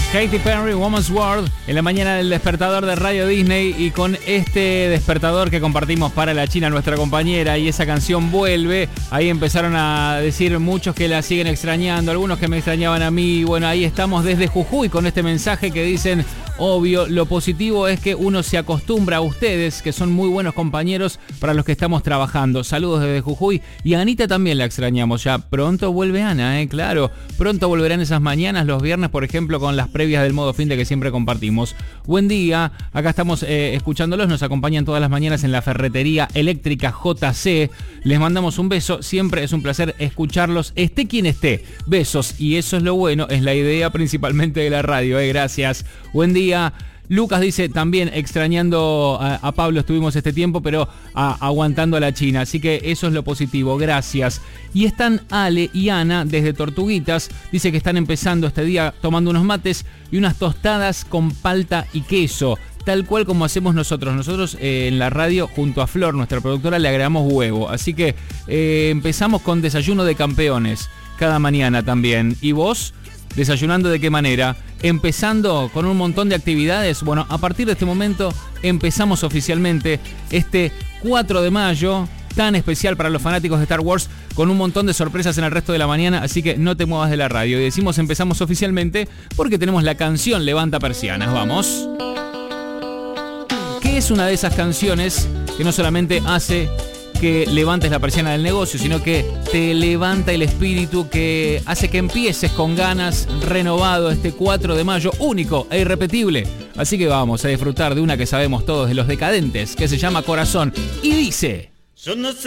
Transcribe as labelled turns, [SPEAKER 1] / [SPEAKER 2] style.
[SPEAKER 1] Katy Perry, Woman's World, en la mañana del despertador de Radio Disney, y con este despertador que compartimos para la China, nuestra compañera, y esa canción Vuelve, ahí empezaron a decir muchos que la siguen extrañando, algunos que me extrañaban a mí. Bueno, ahí estamos desde Jujuy con este mensaje que dicen: obvio, lo positivo es que uno se acostumbra a ustedes, que son muy buenos compañeros para los que estamos trabajando. Saludos desde Jujuy. Y a Anita también la extrañamos ya. Pronto vuelve Ana, claro. Pronto volverán esas mañanas, los viernes, por ejemplo, con las previas del modo fin de que siempre compartimos. Buen día, acá estamos escuchándolos, nos acompañan todas las mañanas en la ferretería eléctrica JC. Les mandamos un beso, siempre es un placer escucharlos, esté quien esté. Besos, y eso es lo bueno, es la idea principalmente de la radio, gracias. Buen día. Lucas dice también extrañando a Pablo, estuvimos este tiempo, pero aguantando a la China, así que eso es lo positivo, gracias. Y están Ale y Ana desde Tortuguitas, dice que están empezando este día tomando unos mates y unas tostadas con palta y queso, tal cual como hacemos nosotros. Nosotros en la radio, junto a Flor, nuestra productora, le agregamos huevo, así que empezamos con desayuno de campeones cada mañana también. ¿Y vos? ¿Desayunando de qué manera? Empezando con un montón de actividades. Bueno, a partir de este momento empezamos oficialmente este 4 de mayo, tan especial para los fanáticos de Star Wars, con un montón de sorpresas en el resto de la mañana, así que no te muevas de la radio. Y decimos empezamos oficialmente porque tenemos la canción Levanta Persianas. Vamos. ¿Qué es una de esas canciones que no solamente hace que levantes la persiana del negocio, sino que te levanta el espíritu, que hace que empieces con ganas, renovado este 4 de mayo, único e irrepetible? Así que vamos a disfrutar de una que sabemos todos, de Los Decadentes, que se llama Corazón, y dice:
[SPEAKER 2] Yo no sé